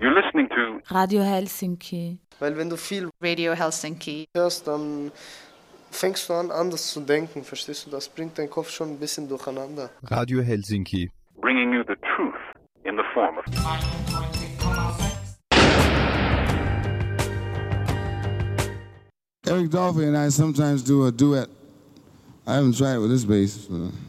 You're listening to Radio Helsinki. Weil wenn du viel Radio Helsinki hörst, dann fängst du an, anders zu denken, verstehst du? Das bringt deinen Kopf schon ein bisschen durcheinander. Radio Helsinki. bringing you the truth in the form of Eric Dolphy and I sometimes do a duet. I haven't tried it with this bass.